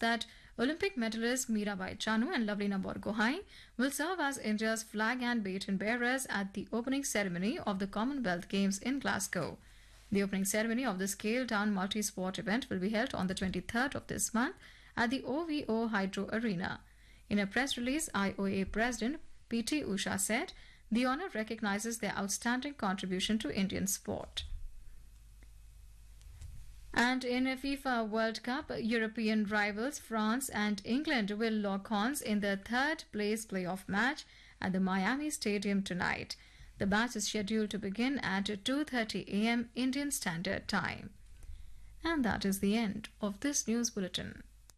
that Olympic medalists Mirabai Chanu and Lavlina Borgohain will serve as India's flag and baton bearers at the opening ceremony of the Commonwealth Games in Glasgow. The opening ceremony of the scaled-down multi-sport event will be held on the 23rd of this month at the OVO Hydro Arena. In a press release, IOA President PT Usha said, "The honour recognises their outstanding contribution to Indian sport." And in a FIFA World Cup, European rivals France and England will lock horns in the third-place playoff match at the Miami Stadium tonight. The match is scheduled to begin at 2:30 a.m. Indian Standard Time. And that is the end of this news bulletin.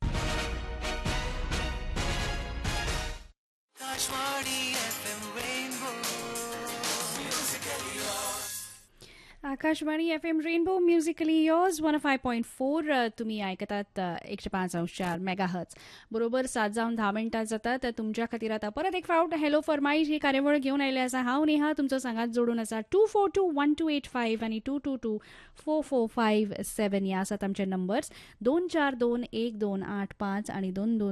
Akashvani FM rainbow musically yours 105.4 तुम्ही ऐकतात 105.4 megahertz बरोबर 7:10 जातात. तुमच्या खातीर आता परत एक फावट हॅलो फरमाईश ही कार्यावळ घेऊन आयले आसा. हांव नेहा तुमचो सांगात जोडून आसा 2421-1285 आणि 222-4457 ह्या आसात आमचे नंबर्स. 242-1285 आणि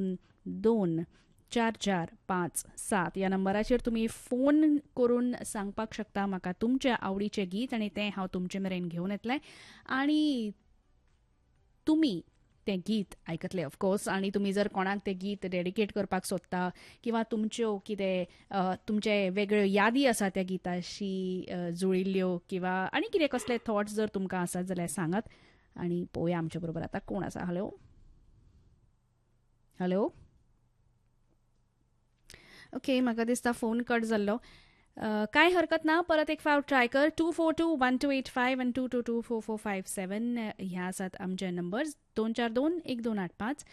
222-4457 या नंबराचेर तुम्ही फोन करून सांगपाक शकता म्हाका तुमचे आवडीचे गीत आणि तें हांव तुमचे मेरेन घेवन येतलें आणि तुमी तें गीत आयकतले ऑफकोर्स. आणि तुमी जर कोणाक तें गीत डेडिकेट करपाक सोदता किंवा तुमच्यो कितें तुमचे वेगळ्यो यादी आसा त्या गिताशी जुळिल्ल्यो किंवा आनी कितें कसले थॉट्स जर तुमकां आसात जाल्यार सांगात. आणि पळोवया आमचे बरोबर आतां कोण आसा. हॅलो हॅलो ओके म्हाका दिसता फोन कट जाल्लो. काय हरकत ना, परत एक फावट ट्राय कर. 242-1285 आणि 222-4457 ह्या आसात आमचे नंबर्स. 242-1285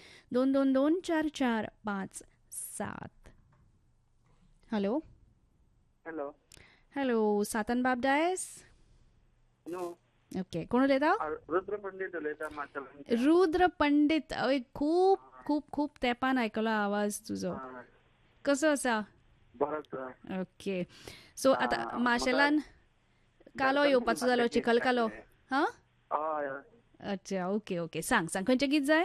222-4457. हॅलो हॅलो हॅलो सातन बाब डायस. नो ओके कोण उलयता. रुद्र पंडित उलयता माशेलांच्यान. रुद्र पंडित हय खूब खूब खूब तेंपान आयकलो आवाज तुजो. कसो आसा. ओके सो आतां माशेलान कालो येवपाचो जालो चिखल कालो. हा अच्छा ओके ओके सांग सांग खंयचें गीत जाय.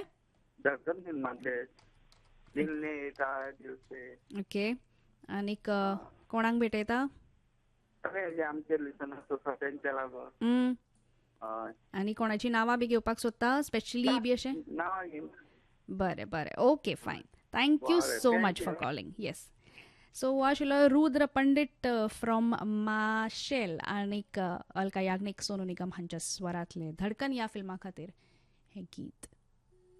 ओके आनीक कोणाक भेटयता. आनी कोणाची नांवां बी घेवपाक सोदता स्पेशली बी अशें. बरें बरें ओके फायन thank you so much for calling. Yes so हो आशिल्लो रुद्र पंडित फ्रॉम माशेल आनीक अलका याग्नीक सोनू निगम हांच्या स्वरांतलें धडकन ह्या फिल्मा खातीर हें गीत.